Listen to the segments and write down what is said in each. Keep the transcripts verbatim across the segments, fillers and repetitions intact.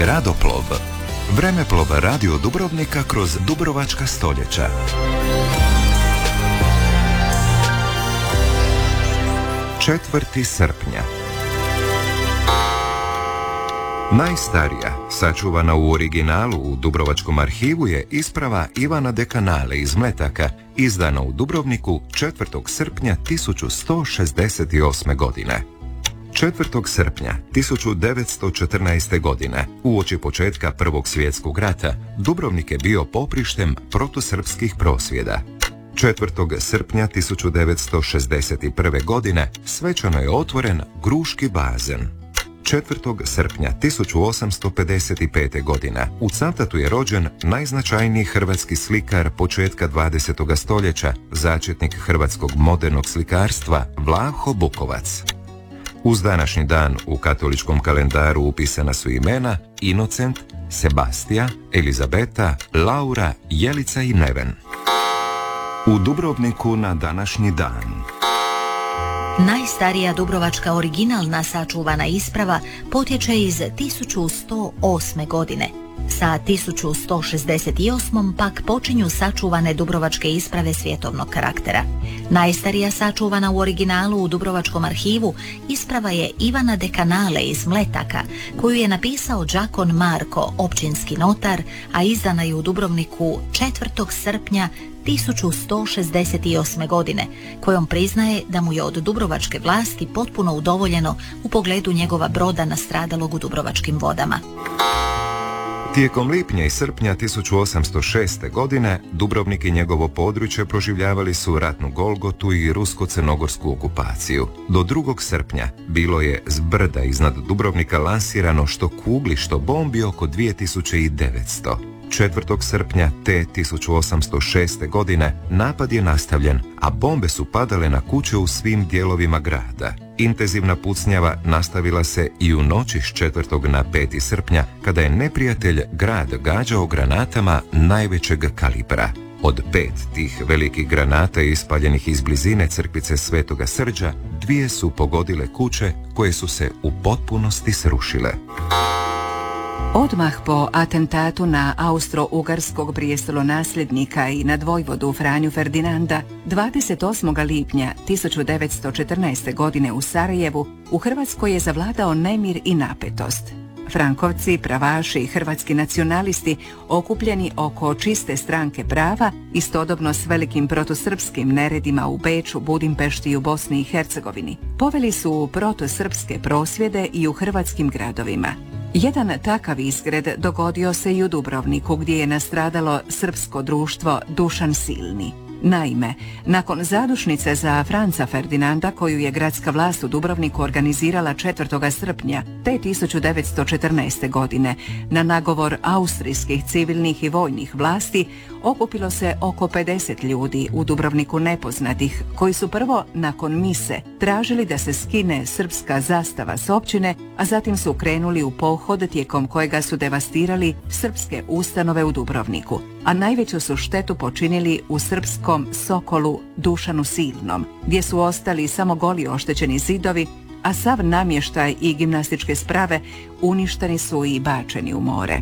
Gradoplov. Vremeplov radio Dubrovnika kroz dubrovačka stoljeća. četvrti srpnja. Najstarija, sačuvana u originalu u Dubrovačkom arhivu, je isprava Ivana Dekanale iz Mletaka, izdana u Dubrovniku četvrtog srpnja tisuću sto šezdeset osme. godine. četvrtog srpnja tisuću devetsto četrnaeste. godine, uoči početka Prvog svjetskog rata, Dubrovnik je bio poprištem protusrpskih prosvjeda. četvrtog srpnja tisuću devetsto šezdeset prve. godine svečano je otvoren Gruški bazen. četvrtog srpnja tisuću osamsto pedeset pete. godine u Cavtatu je rođen najznačajniji hrvatski slikar početka dvadesetog stoljeća, začetnik hrvatskog modernog slikarstva Vlaho Bukovac. Uz današnji dan u katoličkom kalendaru upisana su imena Inocent, Sebastija, Elizabeta, Laura, Jelica i Neven. U Dubrovniku na današnji dan. Najstarija dubrovačka originalna sačuvana isprava potječe iz tisuću sto osme. godine. Sa tisuću sto šezdeset osmom. pak počinju sačuvane dubrovačke isprave svjetovnog karaktera. Najstarija sačuvana u originalu u Dubrovačkom arhivu isprava je Ivana Dekanale iz Mletaka, koju je napisao đakon Marko, općinski notar, a izdana je u Dubrovniku četvrtog srpnja tisuću sto šezdeset osme. godine, kojom priznaje da mu je od dubrovačke vlasti potpuno udovoljeno u pogledu njegova broda nastradalog u dubrovačkim vodama. Tijekom lipnja i srpnja tisuću osamsto šeste. godine Dubrovnik i njegovo područje proživljavali su ratnu golgotu i rusko-crnogorsku okupaciju. Do drugog srpnja bilo je s brda iznad Dubrovnika lansirano što kugli, što bombi oko dvije tisuće devetsto. četvrtog srpnja te tisuću osamsto šeste. godine napad je nastavljen, a bombe su padale na kuće u svim dijelovima grada. Intenzivna pucnjava nastavila se i u noći s četvrtog na peti srpnja, kada je neprijatelj grad gađao granatama najvećeg kalibra. Od pet tih velikih granata ispaljenih iz blizine crkvice Svetoga Srđa, dvije su pogodile kuće koje su se u potpunosti srušile. Odmah po atentatu na austro-ugarskog prijestolonasljednika i nadvojvodu Franju Ferdinanda, dvadeset osmog lipnja tisuću devetsto četrnaeste. godine u Sarajevu, u Hrvatskoj je zavladao nemir i napetost. Frankovci, pravaši i hrvatski nacionalisti, okupljeni oko čiste stranke prava, istodobno s velikim protusrpskim neredima u Beču, Budimpešti i u Bosni i Hercegovini, poveli su protusrpske prosvjede i u hrvatskim gradovima. Jedan takav izgred dogodio se i u Dubrovniku, gdje je nastradalo srpsko društvo Dušan Silni. Naime, nakon zadušnice za Franca Ferdinanda, koju je gradska vlast u Dubrovniku organizirala četvrtog srpnja te tisuću devetsto četrnaeste. godine, na nagovor austrijskih civilnih i vojnih vlasti, okupilo se oko pedeset ljudi u Dubrovniku nepoznatih, koji su prvo nakon mise tražili da se skine srpska zastava s općine, a zatim su krenuli u pohod tijekom kojega su devastirali srpske ustanove u Dubrovniku, a najveću su štetu počinili u srpskom Sokolu Dušanu Silnom, gdje su ostali samo goli oštećeni zidovi, a sav namještaj i gimnastičke sprave uništeni su i bačeni u more.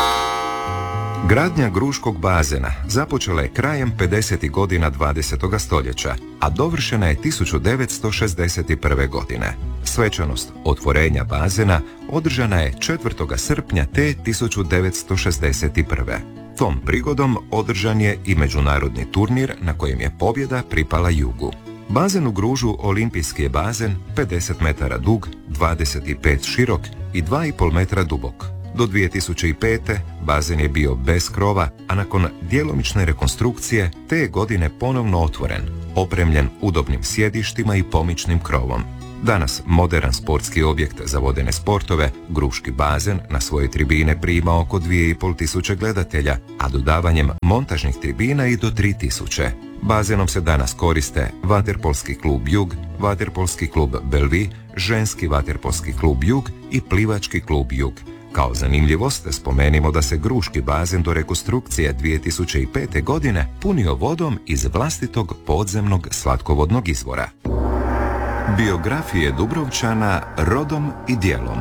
Gradnja Gruškog bazena započela je krajem pedesetih godina dvadesetog stoljeća, a dovršena je tisuću devetsto šezdeset prve. godine. Svečanost otvorenja bazena održana je četvrtog srpnja te tisuću devetsto šezdeset prve. Tom prigodom održan je i međunarodni turnir na kojem je pobjeda pripala Jugu. Bazen u Gružu olimpijski je bazen, pedeset metara dug, dvadeset pet širok i dva i pol metra dubok. Do dvije tisuće pete. bazen je bio bez krova, a nakon djelomične rekonstrukcije te je godine ponovno otvoren, opremljen udobnim sjedištima i pomičnim krovom. Danas moderan sportski objekt za vodene sportove, Gruški bazen na svoje tribine prima oko dvije i pol tisuće gledatelja, a dodavanjem montažnih tribina i do tri tisuće. Bazenom se danas koriste vaterpolski klub Jug, vaterpolski klub Belvi, ženski vaterpolski klub Jug i plivački klub Jug. Kao zanimljivost spomenimo da se Gruški bazen do rekonstrukcije dvije tisuće pete. godine punio vodom iz vlastitog podzemnog slatkovodnog izvora. Biografije Dubrovčana rodom i djelom.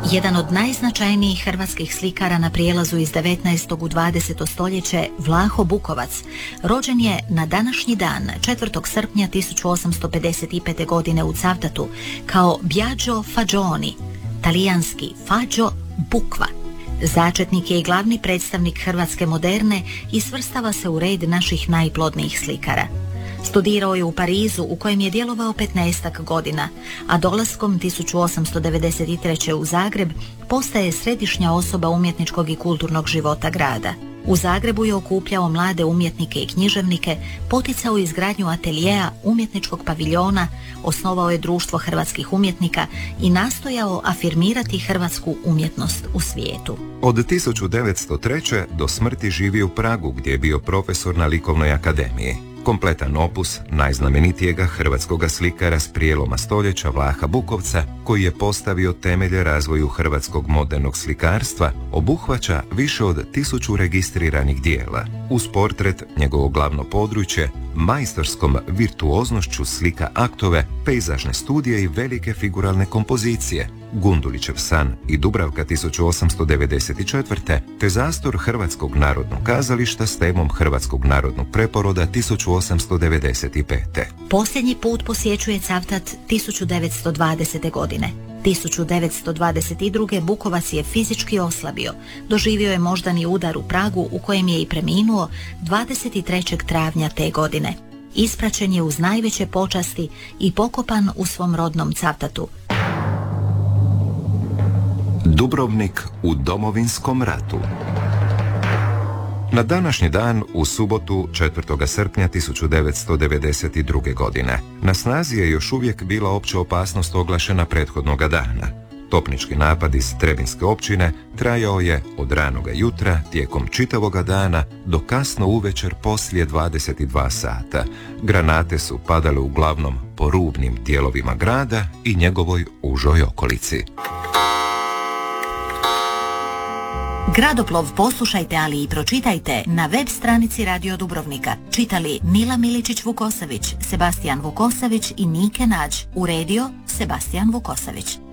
Jedan od najznačajnijih hrvatskih slikara na prijelazu iz devetnaestog u dvadeseto stoljeće, Vlaho Bukovac, rođen je na današnji dan, četvrtog srpnja tisuću osamsto pedeset pete. godine u Cavtatu, kao Biagio Fagioni, talijanski Faggio Bukva. Začetnik je i glavni predstavnik hrvatske moderne i svrstava se u red naših najplodnijih slikara. Studirao je u Parizu, u kojem je djelovao petnaestak godina, a dolaskom tisuću osamsto devedeset treće. u Zagreb postaje središnja osoba umjetničkog i kulturnog života grada. U Zagrebu je okupljao mlade umjetnike i književnike, poticao izgradnju ateljeja, umjetničkog paviljona, osnovao je društvo hrvatskih umjetnika i nastojao afirmirati hrvatsku umjetnost u svijetu. Od tisuću devetsto treće. do smrti živi u Pragu, gdje je bio profesor na Likovnoj akademiji. Kompletan opus najznamenitijega hrvatskoga slikara s prijeloma stoljeća Vlaha Bukovca, koji je postavio temelje razvoju hrvatskog modernog slikarstva, obuhvaća više od tisuću registriranih dijela. Uz portret, njegovo glavno područje, majstorskom virtuoznošću slika aktove, pejzažne studije i velike figuralne kompozicije, Gundulićev san i Dubravka tisuću osamsto devedeset četvrte. te zastor Hrvatskog narodnog kazališta s temom Hrvatskog narodnog preporoda tisuću osamsto devedeset pete. Posljednji put posjećuje Cavtat tisuću devetsto dvadesete. godine. tisuću devetsto dvadeset druge. Bukovac je fizički oslabio. Doživio je moždani udar u Pragu, u kojem je i preminuo dvadeset trećeg travnja te godine. Ispraćen je uz najveće počasti i pokopan u svom rodnom Cavtatu. Dubrovnik u Domovinskom ratu. Na današnji dan, u subotu četvrtog srpnja tisuću devetsto devedeset druge. godine, na snazi je još uvijek bila opća opasnost oglašena prethodnoga dana. Topnički napad iz Trebinske općine trajao je od ranoga jutra tijekom čitavoga dana do kasno uvečer poslije dvadeset dva sata. Granate su padale uglavnom po rubnim dijelovima grada i njegovoj užoj okolici. Gradoplov poslušajte, ali i pročitajte na web stranici Radio Dubrovnika. Čitali Mila Miličić-Vukosavić, Sebastijan Vukosavić i Nike Nađ. Uredio Sebastijan Vukosavić.